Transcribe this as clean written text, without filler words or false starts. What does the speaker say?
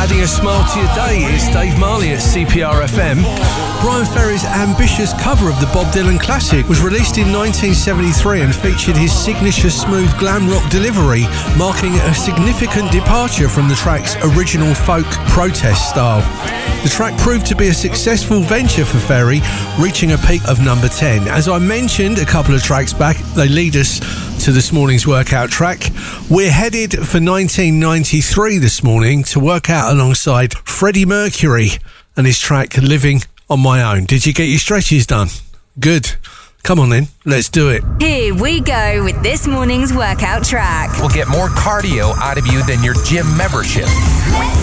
Adding a smile to your day is Dave Marley at CPR FM. Brian Ferry's ambitious cover of the Bob Dylan classic was released in 1973 and featured his signature smooth glam rock delivery, marking a significant departure from the track's original folk protest style. The track proved to be a successful venture for Ferry, reaching a peak of number 10. As I mentioned a couple of tracks back, they lead us to this morning's workout track. We're headed for 1993 this morning to work out alongside Freddie Mercury and his track Living on My Own. Did you get your stretches done? Good. Come on then, let's do it. Here we go with this morning's workout track. We'll get more cardio out of you than your gym membership.